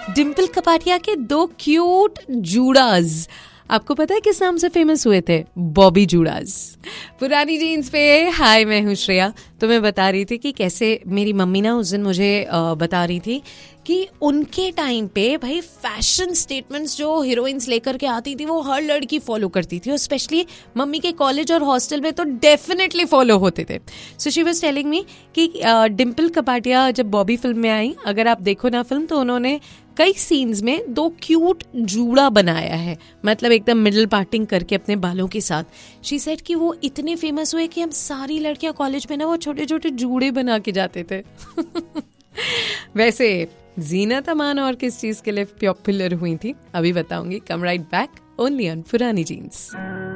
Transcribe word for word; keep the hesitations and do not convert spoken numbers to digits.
डिम्पल कपाड़िया के दो क्यूट जूड़ास आपको पता है किस नाम से फेमस हुए थे? बॉबी जूड़ास। पुरानी जीन्स पे हाय, मैं हूँ श्रेया। तो मैं बता रही थी कि कैसे मेरी मम्मी ना उस दिन मुझे बता रही थी कि उनके टाइम पे भाई फैशन स्टेटमेंट्स जो हीरोइंस लेकर के आती थी वो हर लड़की फॉलो करती थी, और स्पेशली मम्मी के कॉलेज और हॉस्टल में तो डेफिनेटली फॉलो होते थे। So she was telling me कि डिम्पल कपाड़िया जब बॉबी फिल्म में आई, अगर आप देखो ना फिल्म, तो उन्होंने कई सीन्स में दो क्यूट जूड़ा बनाया है, मतलब एकदम मिडिल पार्टिंग करके अपने बालों के साथ। शी सेड कि वो इतने फेमस हुए कि हम सारी लड़कियां कॉलेज में ना वो छोटे छोटे जूड़े बना के जाते थे। वैसे जीनत अमान और किस चीज के लिए पॉपुलर हुई थी अभी बताऊंगी। कम राइट बैक ओनली ऑन पुरानी जीन्स।